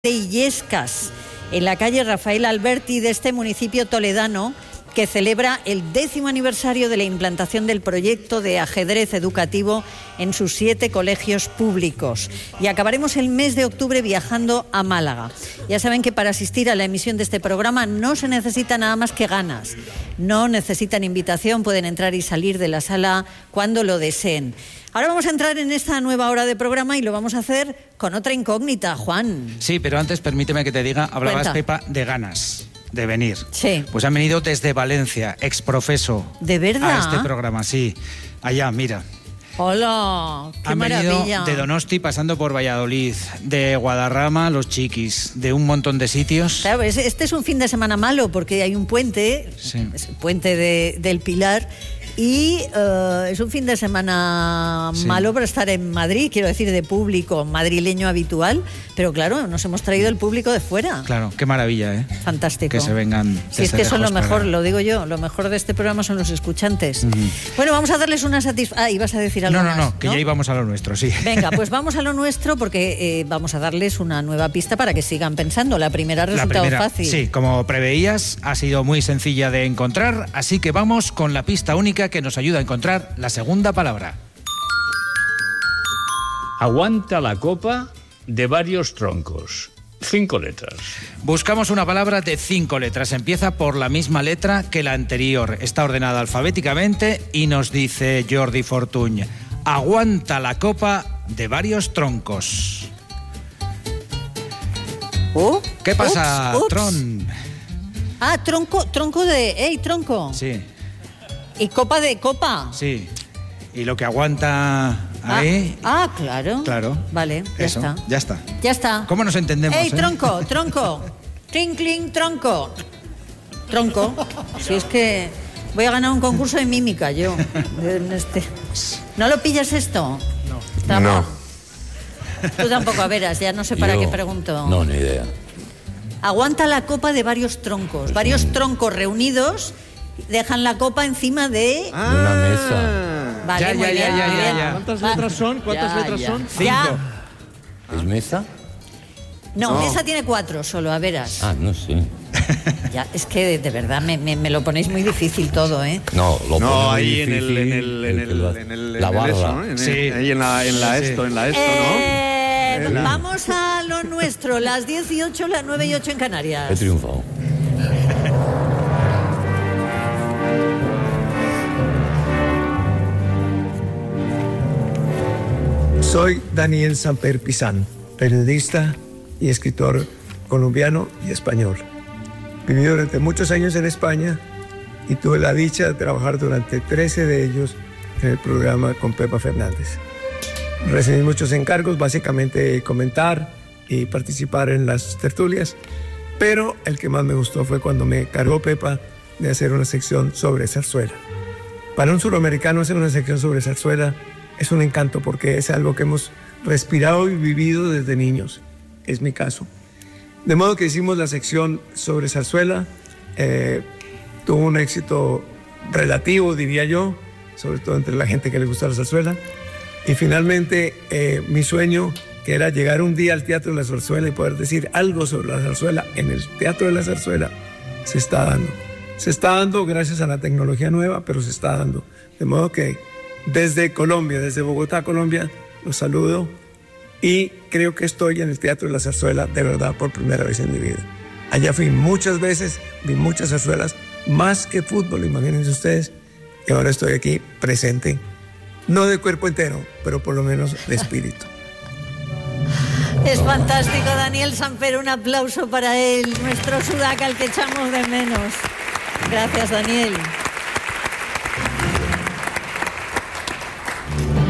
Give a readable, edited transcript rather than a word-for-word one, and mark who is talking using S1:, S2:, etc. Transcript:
S1: de Illescas, en la calle Rafael Alberti de este municipio toledano, que celebra el 10º aniversario de la implantación del proyecto de ajedrez educativo en sus 7 colegios públicos. Y acabaremos el mes de octubre viajando a Málaga. Ya saben que para asistir a la emisión de este programa no se necesita nada más que ganas. No necesitan invitación, pueden entrar y salir de la sala cuando lo deseen. Ahora vamos a entrar en esta nueva hora de programa y lo vamos a hacer con otra incógnita, Juan.
S2: Sí, pero antes permíteme que te diga, hablabas,
S1: Cuenta.
S2: Pepa, de ganas de venir.
S1: Sí.
S2: Pues han venido desde Valencia, exprofeso.
S1: ¿De verdad?
S2: A este programa, sí. Allá, mira.
S1: ¡Hola! ¡Qué
S2: Han
S1: maravilla!
S2: venido de Donosti, pasando por Valladolid, de Guadarrama, Los Chiquis, de un montón de sitios.
S1: Claro, este es un fin de semana malo porque hay un puente,
S2: Sí.
S1: es el puente del Pilar, y es un fin de semana
S2: Sí.
S1: malo para estar en Madrid, quiero decir, de público madrileño habitual, pero claro, nos hemos traído el público de fuera.
S2: Claro, qué maravilla, ¿eh?
S1: Fantástico.
S2: Que se vengan.
S1: Si es
S2: desde
S1: que son lo
S2: lejos
S1: mejor,
S2: para-
S1: lo digo yo, lo mejor de este programa son los escuchantes.
S2: Ujú.
S1: Bueno, vamos a darles una satisfacción. Ah, ibas a decir algo más,
S2: No, que ya íbamos a lo nuestro, sí.
S1: Venga, pues vamos a lo nuestro porque vamos a darles una nueva pista para que sigan pensando. La primera ha
S2: La
S1: resultado
S2: primera,
S1: fácil.
S2: sí, como preveías, ha sido muy sencilla de encontrar, así que vamos con la pista única que nos ayuda a encontrar la segunda palabra.
S3: Aguanta la copa de varios troncos. 5 letras.
S2: Buscamos una palabra de 5 letras. Empieza por la misma letra que la anterior. Está ordenada alfabéticamente y nos dice Jordi Fortuny: aguanta la copa de varios troncos. ¿Qué pasa,
S1: Ups.
S2: Tron?
S1: Ah, tronco de... ¡Ey, tronco!
S2: Sí,
S1: Y copa de copa.
S2: sí. Y lo que aguanta ahí...
S1: Claro.
S2: Claro.
S1: Vale, ya
S2: Eso,
S1: está.
S2: ya está.
S1: Ya está.
S2: ¿Cómo nos entendemos?
S1: ¡Ey,
S2: eh?
S1: tronco! Twinkling, tronco. Tronco. Si es que voy a ganar un concurso de mímica yo. ¿No lo pillas esto? No.
S4: No.
S1: Tú tampoco, a veras, ya no sé para
S4: Yo-
S1: qué pregunto.
S4: No, ni idea.
S1: Aguanta la copa de varios troncos. Varios troncos reunidos dejan la copa encima de...
S4: Una mesa.
S1: Vale,
S2: Ya,
S1: muy
S2: ya,
S1: bien,
S2: ya,
S1: muy
S2: ya,
S1: bien.
S2: ya.
S5: ¿Cuántas
S1: Va-
S5: letras son? ¿Cuántas
S1: Ya,
S5: letras
S1: ya.
S5: son?
S2: 5.
S1: Ya.
S4: ¿Es mesa?
S1: No, mesa tiene 4 solo, a veras.
S4: Ah, no sé.
S1: Ya, es que de verdad me lo ponéis muy difícil todo, ¿eh?
S4: No, lo pone
S5: No,
S4: muy
S5: ahí
S4: difícil
S5: en
S4: el que lo hace.
S5: el
S4: La barra.
S5: eso, ¿no?
S2: Sí.
S5: Ahí en la
S2: Sí.
S5: esto, ¿no?
S1: Vamos a lo nuestro, las 18, las 9 y 8 en
S4: He
S1: Canarias.
S4: triunfado.
S6: Soy Daniel Samper Pizán, periodista y escritor colombiano y español. Viví durante muchos años en España y tuve la dicha de trabajar durante 13 de ellos en el programa con Pepa Fernández. Recibí muchos encargos, básicamente comentar y participar en las tertulias, pero el que más me gustó fue cuando me cargó Pepa de hacer una sección sobre zarzuela. Para un suramericano hacer una sección sobre zarzuela es un encanto porque es algo que hemos respirado y vivido desde niños. Es mi caso. De modo que hicimos la sección sobre zarzuela. Tuvo un éxito relativo, diría yo, sobre todo entre la gente que le gusta la zarzuela. Y finalmente mi sueño, que era llegar un día al Teatro de la Zarzuela y poder decir algo sobre la zarzuela en el Teatro de la Zarzuela, se está dando. Se está dando gracias a la tecnología nueva, pero se está dando. De modo que desde Colombia, desde Bogotá, Colombia, los saludo y creo que estoy en el Teatro de la Zarzuela de verdad por primera vez en mi vida. Allá fui muchas veces, vi muchas zarzuelas, más que fútbol, imagínense ustedes, y ahora estoy aquí presente, no de cuerpo entero, pero por lo menos de espíritu.
S1: Es fantástico, Daniel Samper, un aplauso para él, nuestro sudaca, al que echamos de menos. Gracias, Daniel.